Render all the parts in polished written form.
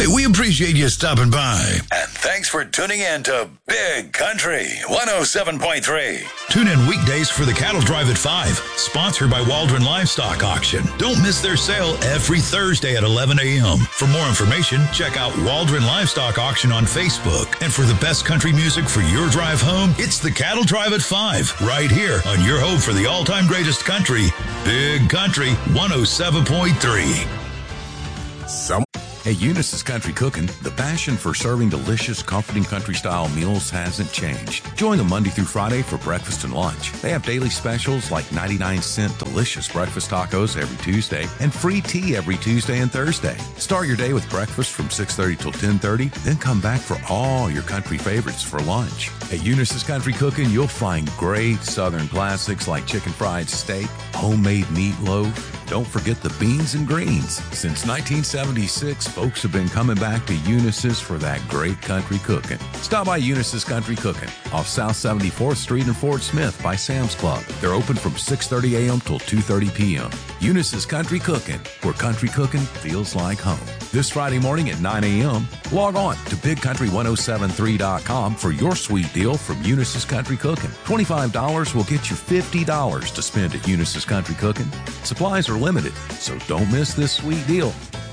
Hey, we appreciate you stopping by. And thanks for tuning in to Big Country 107.3. Tune in weekdays for the Cattle Drive at 5, sponsored by Waldron Livestock Auction. Don't miss their sale every Thursday at 11 a.m. For more information, check out Waldron Livestock Auction on Facebook. And for the best country music for your drive home, it's the Cattle Drive at 5, right here on your home for the all-time greatest country, Big Country 107.3. At Eunice's Country Cooking, the passion for serving delicious, comforting country-style meals hasn't changed. Join them Monday through Friday for breakfast and lunch. They have daily specials like 99-cent delicious breakfast tacos every Tuesday and free tea every Tuesday and Thursday. Start your day with breakfast from 6:30 till 10:30, then come back for all your country favorites for lunch. At Eunice's Country Cooking, you'll find great Southern classics like chicken fried steak, homemade meatloaf. Don't forget the beans and greens. Since 1976, folks have been coming back to Eunice's for that great country cooking. Stop by Eunice's Country Cooking off South 74th Street in Fort Smith by Sam's Club. They're open from 6:30 a.m. till 2:30 p.m. Eunice's Country Cooking, where country cooking feels like home. This Friday morning at 9 a.m., log on to BigCountry1073.com for your sweet deal from Eunice's Country Cooking. $25 will get you $50 to spend at Eunice's Country Cooking. Supplies are limited, so don't miss this sweet deal.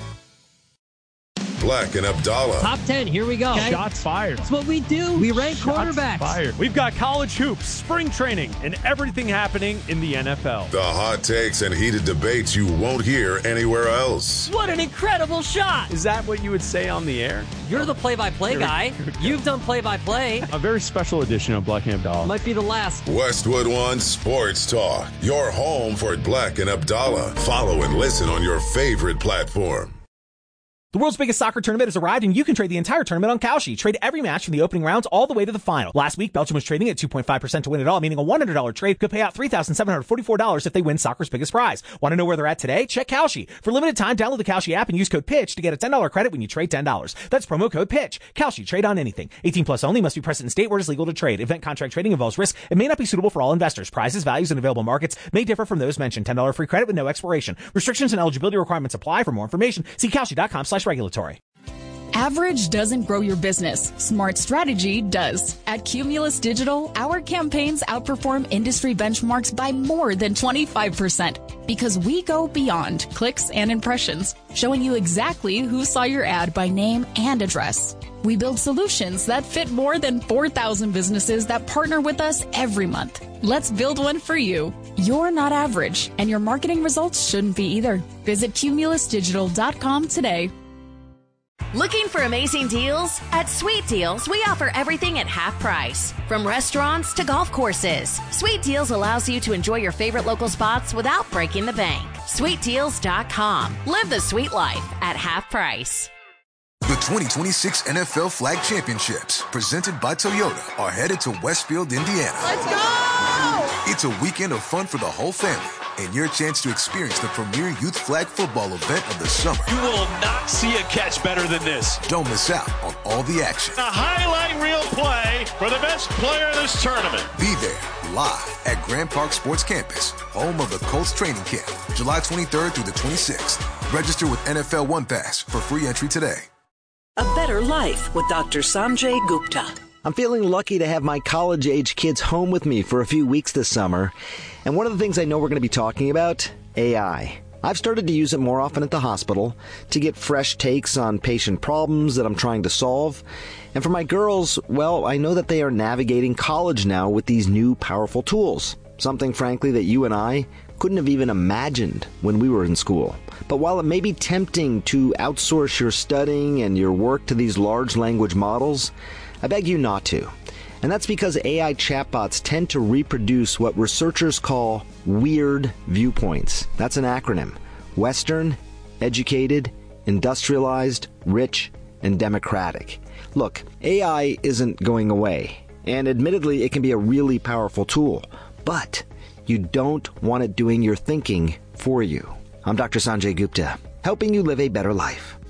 Black and Abdallah. Top 10, here we go. Okay. Shots fired. That's what we do. We rank quarterbacks. Fired. We've got college hoops, spring training, and everything happening in the NFL. The hot takes and heated debates you won't hear anywhere else. What an incredible shot. Is that what you would say on the air? You're the play-by-play guy. You've done play-by-play. A very special edition of Black and Abdallah. Might be the last. Westwood One Sports Talk. Your home for Black and Abdallah. Follow and listen on your favorite platform. The world's biggest soccer tournament has arrived, and you can trade the entire tournament on Kalshi. Trade every match from the opening rounds all the way to the final. Last week, Belgium was trading at 2.5% to win it all, meaning a $100 trade could pay out $3,744 if they win soccer's biggest prize. Want to know where they're at today? Check Kalshi. For limited time, download the Kalshi app and use code PITCH to get a $10 credit when you trade $10. That's promo code PITCH. Kalshi. Trade on anything. 18 plus only. Must be present in state where it is legal to trade. Event contract trading involves risk. It may not be suitable for all investors. Prizes, values, and available markets may differ from those mentioned. $10 free credit with no expiration. Restrictions and eligibility requirements apply. For more information, see Kalshi.com/regulatory. Average doesn't grow your business. Smart strategy does. At Cumulus Digital, our campaigns outperform industry benchmarks by more than 25% because we go beyond clicks and impressions, showing you exactly who saw your ad by name and address. We build solutions that fit more than 4,000 businesses that partner with us every month. Let's build one for you. You're not average, and your marketing results shouldn't be either. Visit cumulusdigital.com today. Looking for amazing deals? At Sweet Deals, we offer everything at half price. From restaurants to golf courses, Sweet Deals allows you to enjoy your favorite local spots without breaking the bank. SweetDeals.com. Live the sweet life at half price. The 2026 NFL Flag Championships, presented by Toyota, are headed to Westfield, Indiana. Let's go! It's a weekend of fun for the whole family and your chance to experience the premier youth flag football event of the summer. You will not see a catch better than this. Don't miss out on all the action. A highlight reel play for the best player in this tournament. Be there live at Grand Park Sports Campus, home of the Colts training camp, July 23rd through the 26th. Register with NFL One Pass for free entry today. A better life with Dr. Sanjay Gupta. I'm feeling lucky to have my college-age kids home with me for a few weeks this summer. And one of the things I know we're going to be talking about, AI. I've started to use it more often at the hospital to get fresh takes on patient problems that I'm trying to solve. And for my girls, well, I know that they are navigating college now with these new powerful tools. Something, frankly, that you and I couldn't have even imagined when we were in school. But while it may be tempting to outsource your studying and your work to these large language models, I beg you not to. And that's because AI chatbots tend to reproduce what researchers call weird viewpoints. That's an acronym. Western, educated, industrialized, rich, and democratic. Look, AI isn't going away. And admittedly, it can be a really powerful tool. But you don't want it doing your thinking for you. I'm Dr. Sanjay Gupta, helping you live a better life.